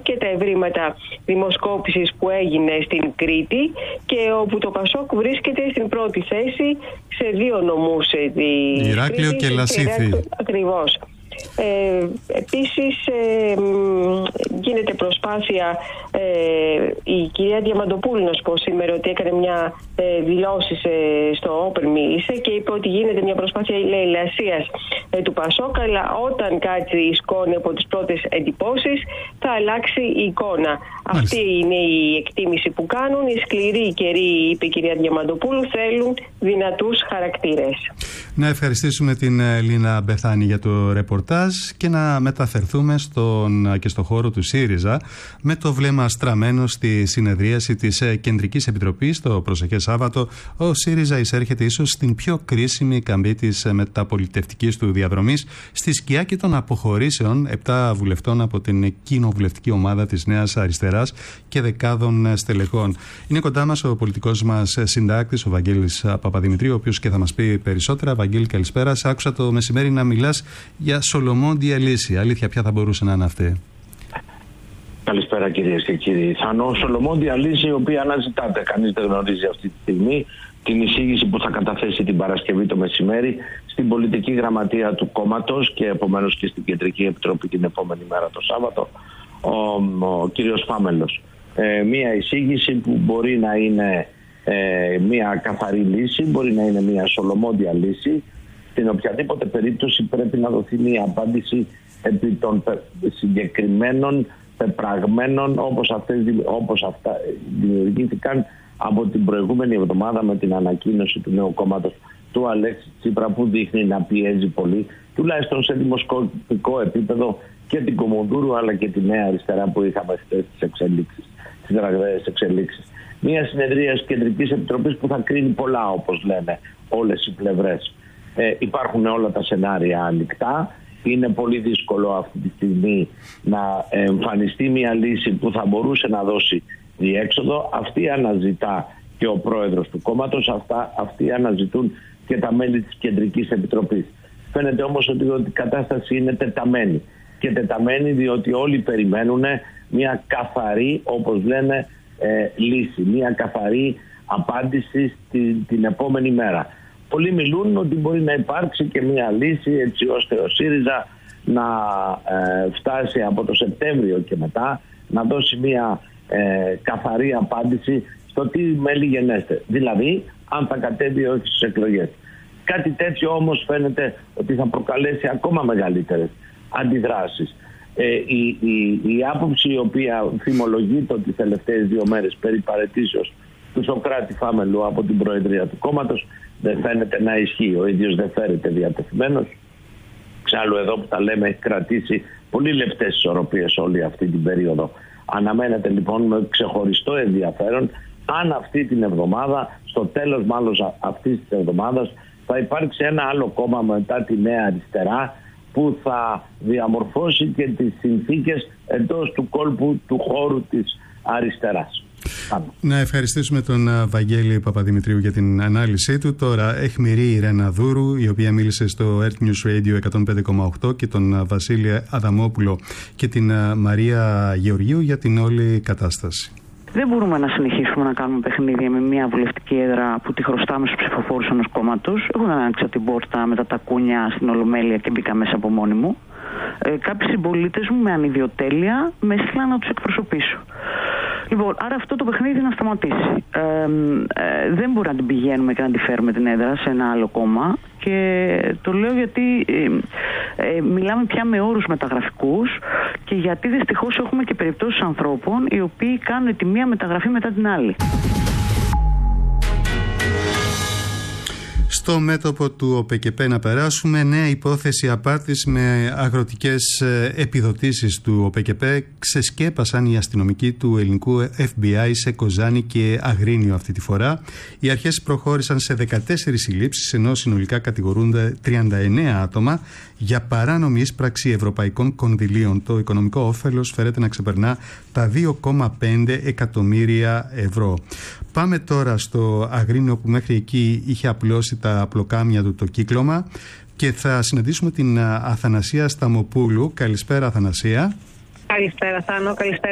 και τα ευρήματα δημοσκόπησης που έγινε στην Κρήτη και όπου το Πασόκ βρίσκεται στην πρώτη θέση σε 2 νομούς. Ηράκλειο και Λασίθι. Ακριβώς. Επίσης γίνεται προσπάθεια, η κυρία Διαμαντοπούλου να σου πω σήμερα ότι έκανε μια δηλώση στο Open Milice και είπε ότι γίνεται μια προσπάθεια λαιλασίας του Πασόκ, αλλά όταν κάτσει η σκόνη από τις πρώτες εντυπώσεις θα αλλάξει η εικόνα. Αυτή είναι η εκτίμηση που κάνουν. Οι σκληροί καιροί, είπε η κυρία Διαμαντοπούλου, θέλουν δυνατούς χαρακτήρες. Να ευχαριστήσουμε την Λίνα Μπεθάνη για το ρεπορτάζ και να μεταφερθούμε και στο χώρο του ΣΥΡΙΖΑ με το βλέμμα στραμμένο στη συνεδρίαση της Κεντρικής Επιτροπής το προσεχές Σάββατο. Ο ΣΥΡΙΖΑ εισέρχεται ίσως στην πιο κρίσιμη καμπή της μεταπολιτευτικής του διαδρομής, στη σκιά και των αποχωρήσεων 7 βουλευτών από την κοινοβουλευτική ομάδα της Νέας Αριστεράς και δεκάδων στελεχών. Είναι κοντά μας ο πολιτικός μας συντάκτης, ο Βαγγέλης Παπαδημητρίου, ο οποίος και θα μας πει περισσότερα. Βαγγέλη, καλησπέρα. Σ' άκουσα το μεσημέρι να μιλάς για σολομόντια λύση. Αλήθεια, ποια θα μπορούσε να είναι αυτή? Καλησπέρα κυρίες και κύριοι. Θανό, σολομόντια λύση η οποία αναζητάται. Κανείς δεν γνωρίζει αυτή τη στιγμή την εισήγηση που θα καταθέσει την Παρασκευή το μεσημέρι στην πολιτική γραμματεία του κόμματος και επομένως και στην Κεντρική Επιτροπή την επόμενη μέρα το Σάββατο ο κύριος Φάμελος. Μία εισήγηση που μπορεί να είναι μία καθαρή λύση, μπορεί να είναι μία σολομόντια λύση. Στην οποιαδήποτε περίπτωση πρέπει να δοθεί μία απάντηση επί των συγκεκριμένων πεπραγμένων όπως αυτά δημιουργήθηκαν από την προηγούμενη εβδομάδα με την ανακοίνωση του νέου κόμματος του Αλέξη Τσίπρα, που δείχνει να πιέζει πολύ, τουλάχιστον σε δημοσκοπικό επίπεδο, και την Κομοδούρου αλλά και τη Νέα Αριστερά που είχαμε χθες τις ραγδαίες εξελίξεις. Μια συνεδρία Κεντρικής Επιτροπής που θα κρίνει πολλά, όπως λένε όλες οι πλευρές. Υπάρχουν όλα τα σενάρια ανοιχτά. Είναι πολύ δύσκολο αυτή τη στιγμή να εμφανιστεί μια λύση που θα μπορούσε να δώσει διέξοδο. Αυτή αναζητά και ο πρόεδρος του κόμματος, αυτοί αναζητούν και τα μέλη της Κεντρικής Επιτροπής. Φαίνεται όμως ότι η κατάσταση είναι τεταμένη. Και τεταμένη διότι όλοι περιμένουν μια καθαρή, όπως λένε, λύση, μια καθαρή απάντηση την επόμενη μέρα. Πολλοί μιλούν ότι μπορεί να υπάρξει και μια λύση έτσι ώστε ο ΣΥΡΙΖΑ να φτάσει από το Σεπτέμβριο και μετά να δώσει μια καθαρή απάντηση στο τι μέλη γενέστε. Δηλαδή αν θα κατέβει ή όχι στις εκλογές. Κάτι τέτοιο όμως φαίνεται ότι θα προκαλέσει ακόμα μεγαλύτερες αντιδράσεις. Η άποψη η οποία θυμολογείται τις τελευταίες 2 μέρες περί παραιτήσεως του Σωκράτη Φάμελου από την Προεδρία του κόμματος δεν φαίνεται να ισχύει. Ο ίδιος δεν φέρεται διατεθειμένος. Ξάλλου εδώ που τα λέμε έχει κρατήσει πολύ λεπτές ισορροπίες όλη αυτή την περίοδο. Αναμένεται λοιπόν με ξεχωριστό ενδιαφέρον αν αυτή την εβδομάδα, στο τέλος μάλλον αυτής της εβδομάδας, θα υπάρξει ένα άλλο κόμμα μετά τη Νέα Αριστερά που θα διαμορφώσει και τις συνθήκες εντός του κόλπου του χώρου της αριστεράς. Να ευχαριστήσουμε τον Βαγγέλη Παπαδημητρίου για την ανάλυση του. Τώρα αιχμηρή η Ρένα Δούρου, η οποία μίλησε στο Earth News Radio 105,8, και τον Βασίλη Αδαμόπουλο και την Μαρία Γεωργίου για την όλη κατάσταση. Δεν μπορούμε να συνεχίσουμε να κάνουμε παιχνίδια με μια βουλευτική έδρα που τη χρωστάμε στους ψηφοφόρους ενός κόμματος. Εγώ δεν άνοιξα την πόρτα με τα τακούνια στην Ολομέλεια και μπήκα μέσα από μόνη μου. Κάποιοι συμπολίτες μου με ανιδιοτέλεια με έστειλαν να τους εκπροσωπήσω. Λοιπόν, άρα αυτό το παιχνίδι να σταματήσει. Δεν μπορεί να την πηγαίνουμε και να τη φέρουμε την έδρα σε ένα άλλο κόμμα. Και το λέω γιατί μιλάμε πια με όρους μεταγραφικούς και γιατί δυστυχώς έχουμε και περιπτώσεις ανθρώπων οι οποίοι κάνουν τη μία μεταγραφή μετά την άλλη. Στο μέτωπο του ΟΠΕΚΕΠ να περάσουμε. Νέα υπόθεση απάτης με αγροτικές επιδοτήσεις του ΟΠΕΚΕΠ ξεσκέπασαν οι αστυνομικοί του ελληνικού FBI σε Κοζάνη και Αγρίνιο αυτή τη φορά. Οι αρχές προχώρησαν σε 14 συλλήψεις, ενώ συνολικά κατηγορούνται 39 άτομα για παράνομη ίσπραξη ευρωπαϊκών κονδυλίων. Το οικονομικό όφελος φέρεται να ξεπερνά τα 2,5 εκατομμύρια ευρώ. Πάμε τώρα στο Αγρίνιο, που μέχρι εκεί είχε απλώσει τα απλοκάμια του το κύκλωμα, και θα συναντήσουμε την Αθανασία Σταμοπούλου. Καλησπέρα, Αθανασία. Καλησπέρα, Θάνο. Καλησπέρα